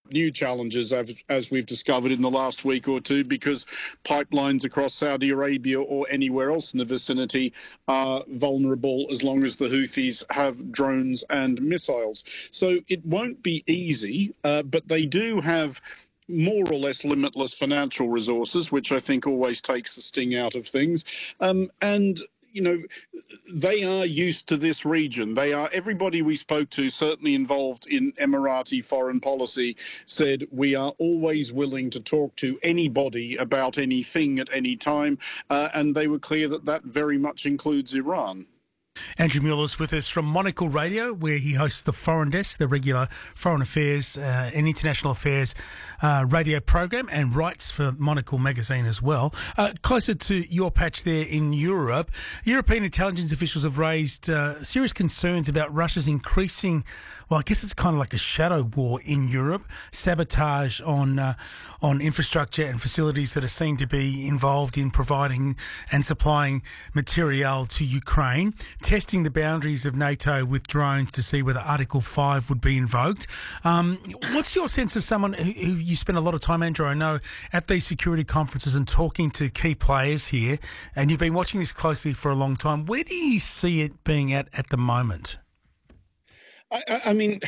new challenges, as we've discovered in the last week or two, because pipelines across Saudi Arabia or anywhere else in the vicinity are vulnerable as long as the Houthis have drones and missiles. So it won't be easy, but they do have more or less limitless financial resources, which I think always takes the sting out of things. And you know, they are used to this region. Everybody we spoke to, certainly involved in Emirati foreign policy, said we are always willing to talk to anybody about anything at any time, and they were clear that that very much includes Iran. Andrew Mueller's with us from Monocle Radio, where he hosts the Foreign Desk, the regular foreign affairs and international affairs radio program, and writes for Monocle magazine as well. Closer to your patch there in Europe, European intelligence officials have raised serious concerns about Russia's increasing, well, I guess it's kind of like a shadow war in Europe, sabotage on infrastructure and facilities that are seen to be involved in providing and supplying material to Ukraine, testing the boundaries of NATO with drones to see whether Article 5 would be invoked. What's your sense of someone who you spend a lot of time, Andrew, I know, at these security conferences and talking to key players here, and you've been watching this closely for a long time. Where do you see it being at the moment? I mean,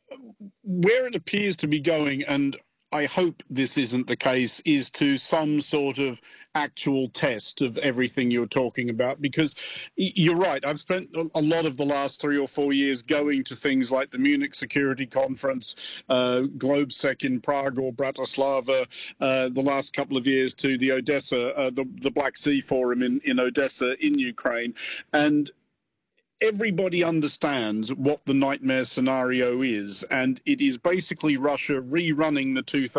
where it appears to be going, and I hope this isn't the case, is to some sort of actual test of everything you're talking about, because you're right. I've spent a lot of the last 3 or 4 years going to things like the Munich Security Conference, Globsec in Prague or Bratislava, the last couple of years to the Odessa, the Black Sea Forum in Odessa in Ukraine. And everybody understands what the nightmare scenario is, and it is basically Russia rerunning the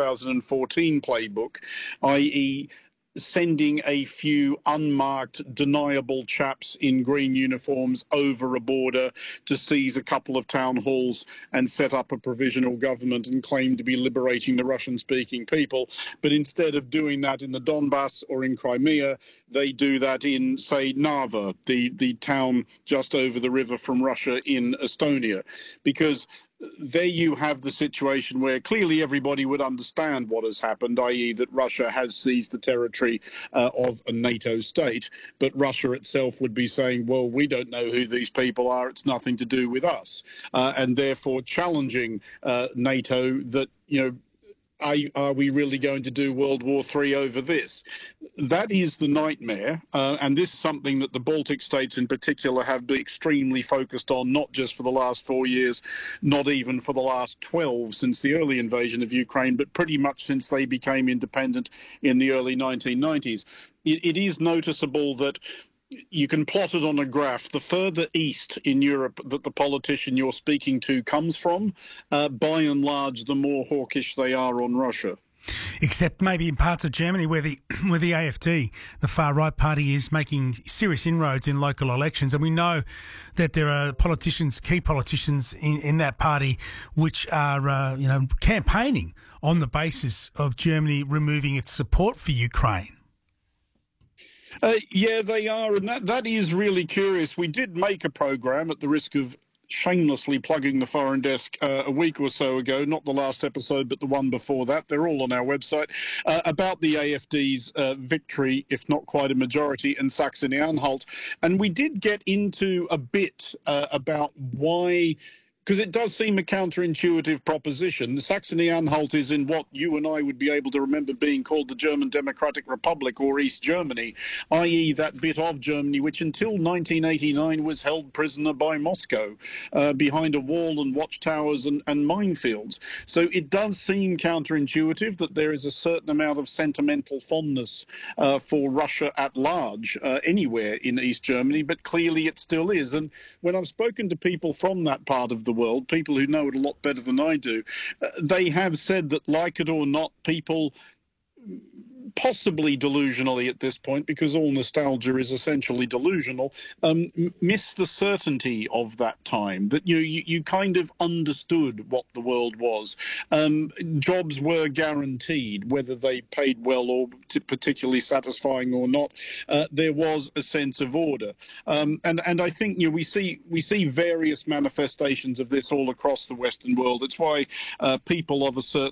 2014 playbook, i.e., sending a few unmarked, deniable chaps in green uniforms over a border to seize a couple of town halls and set up a provisional government and claim to be liberating the Russian-speaking people. But instead of doing that in the Donbass or in Crimea, they do that in, say, Narva, the town just over the river from Russia in Estonia, because there you have the situation where clearly everybody would understand what has happened, i.e. that Russia has seized the territory of a NATO state, but Russia itself would be saying, well, we don't know who these people are, it's nothing to do with us, and therefore challenging NATO that, you know, are we really going to do World War III over this? That is the nightmare, and this is something that the Baltic states in particular have been extremely focused on, not just for the last 4 years, not even for the last 12 since the early invasion of Ukraine, but pretty much since they became independent in the early 1990s. It is noticeable that you can plot it on a graph. The further east in Europe that the politician you're speaking to comes from, by and large, the more hawkish they are on Russia. Except maybe in parts of Germany where the AfD, the far-right party, is making serious inroads in local elections. And we know that there are politicians, key politicians in that party, which are, campaigning on the basis of Germany removing its support for Ukraine. Yeah, they are, and that is really curious. We did make a program, at the risk of shamelessly plugging the Foreign Desk, a week or so ago, not the last episode, but the one before that. They're all on our website, about the AfD's victory, if not quite a majority, in Saxony-Anhalt. And we did get into a bit about why, because it does seem a counterintuitive proposition. The Saxony-Anhalt is in what you and I would be able to remember being called the German Democratic Republic, or East Germany, i.e. that bit of Germany which until 1989 was held prisoner by Moscow behind a wall and watchtowers and minefields. So it does seem counterintuitive that there is a certain amount of sentimental fondness for Russia at large anywhere in East Germany, but clearly it still is. And when I've spoken to people from that part of the world, people who know it a lot better than I do, they have said that, like it or not, people, possibly delusionally at this point, because all nostalgia is essentially delusional, miss the certainty of that time, that you kind of understood what the world was. Jobs were guaranteed, whether they paid well or particularly satisfying or not. There was a sense of order, and I think we see various manifestations of this all across the Western world. It's why people of a certain